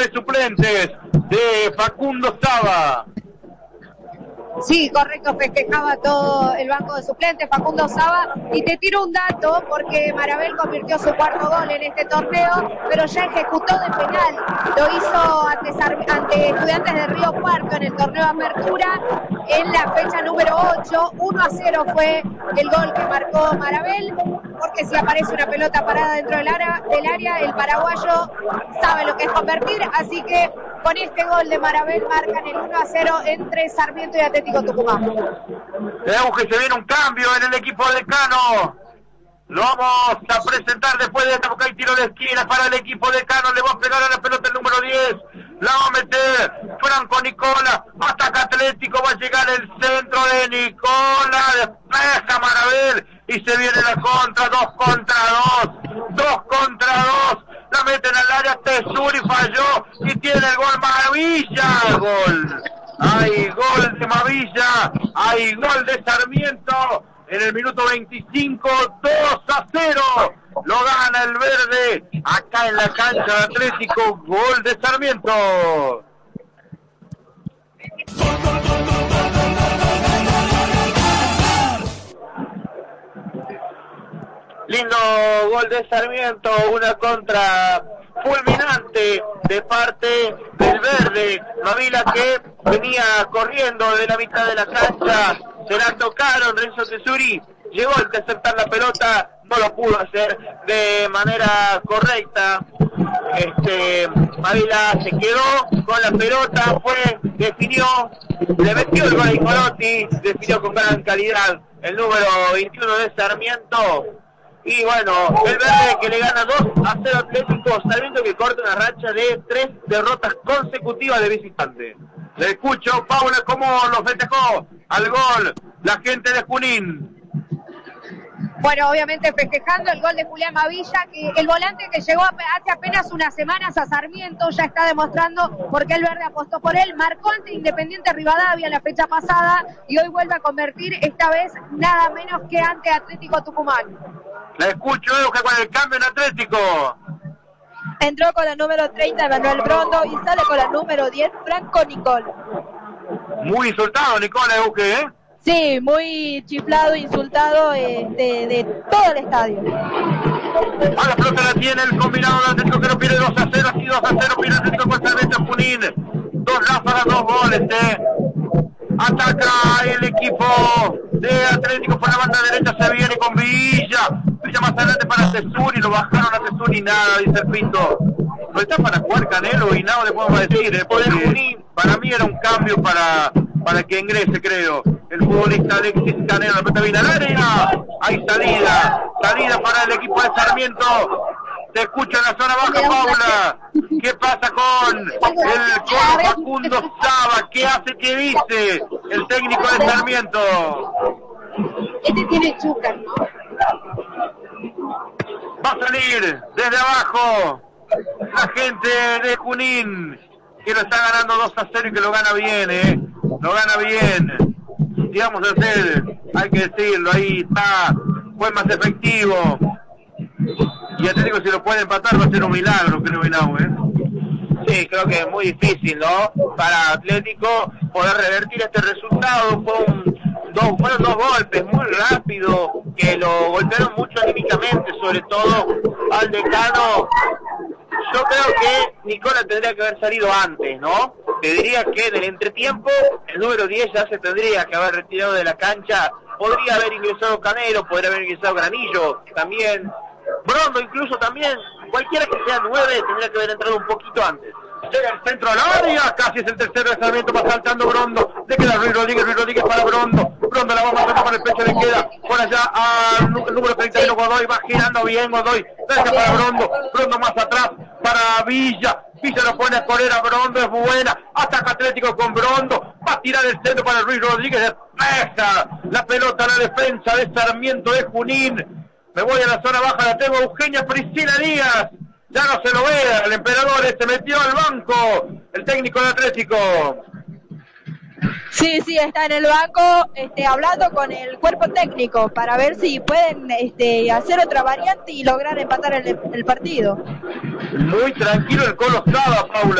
de suplentes de Facundo Saba. Sí, correcto, festejaba todo el banco de suplentes, Facundo Saba, y te tiro un dato porque Marabel convirtió su cuarto gol en este torneo, pero ya ejecutó de penal, lo hizo ante Estudiantes de Río Cuarto en el torneo Apertura en la fecha número 8, 1-0 fue el gol que marcó Marabel, porque si aparece una pelota parada dentro del área, el paraguayo sabe lo que es convertir, así que con este gol de Marabel marcan el 1-0 entre Sarmiento y Atlético Tucumán. Tenemos que se viene un cambio en el equipo decano. Lo vamos a presentar después de esta, porque hay tiro de esquina para el equipo decano. Le va a pegar a la pelota el número 10. La va a meter Franco Nicola. Ataca Atlético. Va a llegar el centro de Nicola. Despeja Marabel. Y se viene la contra. 2 contra 2. 2 contra 2. La meten al área. Tesuri falló. Y tiene el gol Maravilla. Gol. Hay gol de Mavilla, hay gol de Sarmiento en el minuto 25, 2-0, lo gana el verde acá en la cancha de Atlético, gol de Sarmiento. Lindo gol de Sarmiento, una contra fulminante de parte del verde. Mavila, que venía corriendo de la mitad de la cancha, se la tocaron. Renzo Tesuri llegó a interceptar la pelota, no lo pudo hacer de manera correcta. Mavila se quedó con la pelota, definió, le metió el gol a Icolotti, definió con gran calidad el número 21 de Sarmiento. Y bueno, el verde que le gana 2-0 Atlético, Sarmiento que corta una racha de 3 derrotas consecutivas de visitante. Le escucho, Paula, cómo lo festejó al gol la gente de Junín. Bueno, obviamente festejando el gol de Julián Mavilla, que el volante que llegó hace apenas unas semanas a Sarmiento ya está demostrando por qué el verde apostó por él. Marcó ante Independiente Rivadavia la fecha pasada y hoy vuelve a convertir, esta vez nada menos que ante Atlético Tucumán. La escucho, que con el cambio en Atlético. Entró con la número 30 Manuel Brondo y sale con la número 10 Franco Nicol. Muy insultado Nicola Euge, ¿eh? Sí, muy chiflado, insultado de todo el estadio. A la pelota la tiene el combinado de Atlético, que no pierde 2-0, así 2-0, pierde Atlético con Sarmiento Junín. 2 ráfagas, 2 goles, Ataca el equipo de Atlético por la banda derecha, se viene con Villa más adelante para Tesuri, lo bajaron a Tesuri, nada, dice el Pinto. No está para jugar Canelo y nada le podemos decir, para mí era un cambio para que ingrese, creo, el futbolista Alexis Canelo. La pelota viene al área, hay salida para el equipo de Sarmiento. Te escucho en la zona baja, Paula. ¿Qué pasa con el Colo Facundo Saba? ¿Qué hace, qué dice el técnico de Sarmiento? Este tiene chuca, ¿no? Va a salir desde abajo la gente de Junín, que lo está ganando 2-0 y que lo gana bien, lo gana bien. Y vamos a hacer, hay que decirlo, ahí está, fue más efectivo. Y Atlético, si lo puede empatar, va a ser un milagro, creo, Inau, Sí, creo que es muy difícil, ¿no? Para Atlético poder revertir este resultado. Fueron 2 golpes muy rápidos que lo golpearon mucho anímicamente, sobre todo al decano. Yo creo que Nicola tendría que haber salido antes, ¿no? Te diría que en el entretiempo el número 10 ya se tendría que haber retirado de la cancha. Podría haber ingresado Canelo, podría haber ingresado Granillo también. Brondo incluso también, cualquiera que sea 9 tendría que haber entrado un poquito antes. Llega el centro al área, casi es el tercero de Sarmiento, va saltando Brondo, le queda Ruiz Rodríguez para Brondo la va a matar por el pecho, le queda por allá al número 31 Godoy, va girando bien Godoy, deja para Brondo más atrás para Villa lo pone a correr a Brondo, es buena, ataca Atlético con Brondo, va a tirar el centro para Ruiz Rodríguez, despeja la pelota a la defensa de Sarmiento de Junín. Me voy a la zona baja, la tengo Eugenia Priscila Díaz. Ya no se lo ve, el emperador se metió al banco, el técnico de Atlético. Sí, está en el banco hablando con el cuerpo técnico para ver si pueden hacer otra variante y lograr empatar el partido. Muy tranquilo el Colo Saba, Paula.